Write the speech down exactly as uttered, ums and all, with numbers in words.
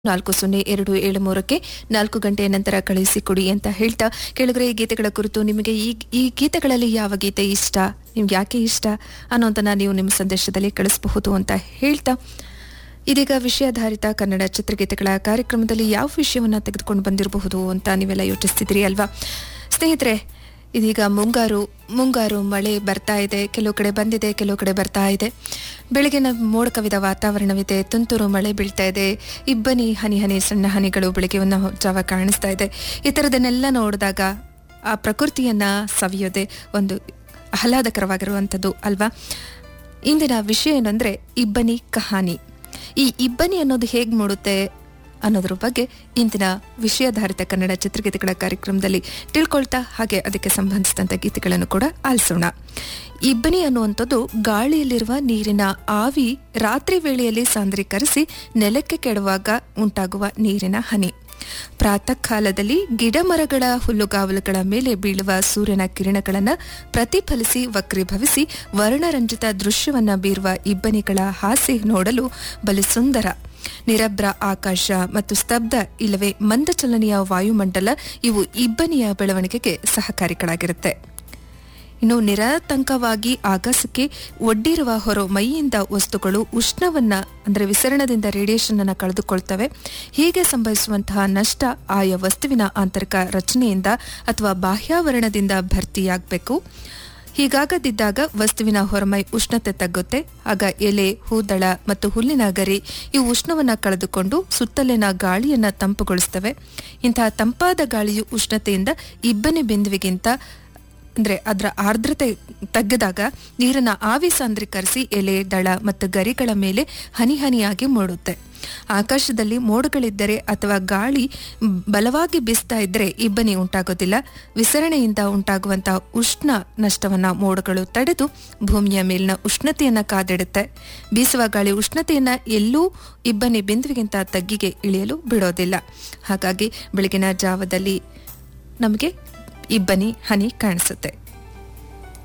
ನಾಲ್ಕು ಸೊನ್ನೆ ಎರಡು ಏಳು ಮೂರಕ್ಕೆ ನಾಲ್ಕು ಗಂಟೆಯ ನಂತರ ಕಳುಹಿಸಿಕೊಡಿ ಅಂತ ಹೇಳ್ತಾ ಕೆಳಗಡೆ ಈ ಗೀತೆಗಳ ಕುರಿತು ನಿಮಗೆ ಈ ಈ ಗೀತೆಗಳಲ್ಲಿ ಯಾವ ಗೀತೆ ಇಷ್ಟ, ನಿಮ್ಗೆ ಯಾಕೆ ಇಷ್ಟ ಅನ್ನೋದನ್ನ ನೀವು ನಿಮ್ಮ ಸಂದೇಶದಲ್ಲಿ ಕಳಿಸಬಹುದು ಅಂತ ಹೇಳ್ತಾ ಇದೀಗ ವಿಷಯಾಧಾರಿತ ಕನ್ನಡ ಚಿತ್ರಗೀತೆಗಳ ಕಾರ್ಯಕ್ರಮದಲ್ಲಿ ಯಾವ ವಿಷಯವನ್ನ ತೆಗೆದುಕೊಂಡು ಬಂದಿರಬಹುದು ಅಂತ ನೀವೆಲ್ಲ ಯೋಚಿಸ್ತಿದ್ದೀರಿ ಅಲ್ವಾ ಸ್ನೇಹಿತರೆ. ಇದೀಗ ಮುಂಗಾರು ಮುಂಗಾರು ಮಳೆ ಬರ್ತಾ ಇದೆ, ಕೆಲವು ಕಡೆ ಬಂದಿದೆ, ಕೆಲವು ಕಡೆ ಬರ್ತಾ ಇದೆ. ಬೆಳಗಿನ ಮೋಡ ಕವಿದ ವಾತಾವರಣವಿದೆ, ತುಂತುರು ಮಳೆ ಬೀಳ್ತಾ ಇದೆ, ಇಬ್ಬನಿ ಹನಿ ಹನಿ ಸಣ್ಣ ಹನಿಗಳು ಬೆಳಗ್ಗೆ ಒಂದು ಜಾವ ಕಾಣಿಸ್ತಾ ಇದೆ. ಈ ಥರದನ್ನೆಲ್ಲ ನೋಡಿದಾಗ ಆ ಪ್ರಕೃತಿಯನ್ನ ಸವಿಯೋದೆ ಒಂದು ಆಹ್ಲಾದಕರವಾಗಿರುವಂಥದ್ದು ಅಲ್ವಾ. ಇಂದಿನ ವಿಷಯ ಏನಂದ್ರೆ ಇಬ್ಬನಿ ಕಹಾನಿ. ಈ ಇಬ್ಬನಿ ಅನ್ನೋದು ಹೇಗೆ ಮೂಡುತ್ತೆ ಅನ್ನೋದ್ರ ಬಗ್ಗೆ ಇಂದಿನ ವಿಷಯಾಧಾರಿತ ಕನ್ನಡ ಚಿತ್ರಗೀತೆಗಳ ಕಾರ್ಯಕ್ರಮದಲ್ಲಿ ತಿಳ್ಕೊಳ್ತಾ ಹಾಗೆ ಅದಕ್ಕೆ ಸಂಬಂಧಿಸಿದಂಥ ಗೀತೆಗಳನ್ನು ಕೂಡ ಆಲಿಸೋಣ. ಇಬ್ಬನಿ ಅನ್ನುವಂಥದ್ದು ಗಾಳಿಯಲ್ಲಿರುವ ನೀರಿನ ಆವಿ ರಾತ್ರಿ ವೇಳೆಯಲ್ಲಿ ಸಾಂದ್ರೀಕರಿಸಿ ನೆಲಕ್ಕೆ ಕೆಡುವಾಗ ಉಂಟಾಗುವ ನೀರಿನ ಹನಿ. ಪ್ರಾತಃ ಕಾಲದಲ್ಲಿ ಗಿಡ ಮರಗಳ ಹುಲ್ಲುಗಾವಲುಗಳ ಮೇಲೆ ಬೀಳುವ ಸೂರ್ಯನ ಕಿರಣಗಳನ್ನು ಪ್ರತಿಫಲಿಸಿ ವಕ್ರೀಭವಿಸಿ ವರ್ಣರಂಜಿತ ದೃಶ್ಯವನ್ನ ಬೀರುವ ಇಬ್ಬನಿಗಳ ಹಾಸ್ಯ ನೋಡಲು ಬಲು ಸುಂದರ. ನಿರಭ್ರ ಆಕಾಶ ಮತ್ತು ಸ್ತಬ್ಧ ಇಲ್ಲವೇ ಮಂದಚಲನೆಯ ವಾಯುಮಂಡಲ ಇವು ಇಬ್ಬನಿಯ ಬೆಳವಣಿಗೆಗೆ ಸಹಕಾರಿಗಳಾಗಿರುತ್ತೆ. ಇನ್ನು ನಿರಾತಂಕವಾಗಿ ಆಗಸಕ್ಕೆ ಒಡ್ಡಿರುವ ಹೊರ ಮೈಯಿಂದ ವಸ್ತುಗಳು ಉಷ್ಣವನ್ನ ಅಂದರೆ ವಿಸರಣದಿಂದ ರೇಡಿಯೇಷನ್ ಅನ್ನು ಕಳೆದುಕೊಳ್ತವೆ. ಹೀಗೆ ಸಂಭವಿಸುವಂತಹ ನಷ್ಟ ಆಯಾ ವಸ್ತುವಿನ ಆಂತರಿಕ ರಚನೆಯಿಂದ ಅಥವಾ ಬಾಹ್ಯಾವರಣದಿಂದ ಭರ್ತಿಯಾಗಬೇಕು. ಹೀಗಾಗದಿದ್ದಾಗ ವಸ್ತುವಿನ ಹೊರಮೈ ಉಷ್ಣತೆ ತಗ್ಗುತ್ತೆ. ಆಗ ಎಲೆ, ಹೂದಳ ಮತ್ತು ಹುಲ್ಲಿನ ಗರಿ ಇವು ಉಷ್ಣವನ್ನ ಕಳೆದುಕೊಂಡು ಸುತ್ತಲಿನ ಗಾಳಿಯನ್ನ ತಂಪುಗೊಳಿಸ್ತವೆ. ಇಂತಹ ತಂಪಾದ ಗಾಳಿಯು ಉಷ್ಣತೆಯಿಂದ ಇಬ್ಬನಿ ಬಿಂದುವಿಗಿಂತ ಅಂದ್ರೆ ಅದರ ಆರ್ದ್ರತೆ ತಗ್ಗಿದಾಗ ನೀರನ್ನ ಆವಿ ಸಾಂದ್ರೀಕರಿಸಿ ಎಲೆ, ದಳ ಮತ್ತು ಗರಿಗಳ ಮೇಲೆ ಹನಿ ಹನಿಯಾಗಿ ಮೂಡುತ್ತೆ. ಆಕಾಶದಲ್ಲಿ ಮೋಡಗಳಿದ್ದರೆ ಅಥವಾ ಗಾಳಿ ಬಲವಾಗಿ ಬೀಸ್ತಾ ಇದ್ರೆ ಇಬ್ಬನಿ ಉಂಟಾಗೋದಿಲ್ಲ. ವಿಸರಣೆಯಿಂದ ಉಂಟಾಗುವಂತಹ ಉಷ್ಣ ನಷ್ಟವನ್ನ ಮೋಡಗಳು ತಡೆದು ಭೂಮಿಯ ಮೇಲಿನ ಉಷ್ಣತೆಯನ್ನ ಕಾದಿಡುತ್ತೆ. ಬೀಸುವ ಗಾಳಿ ಉಷ್ಣತೆಯನ್ನ ಎಲ್ಲೂ ಇಬ್ಬನಿ ಬಿಂದುವಿಗಿಂತ ತಗ್ಗಿಗೆ ಇಳಿಯಲು ಬಿಡೋದಿಲ್ಲ. ಹಾಗಾಗಿ ಬೆಳಗಿನ ಜಾವದಲ್ಲಿ ನಮಗೆ ಇಬ್ಬನಿ ಹನಿ ಕಾಣಿಸುತ್ತೆ.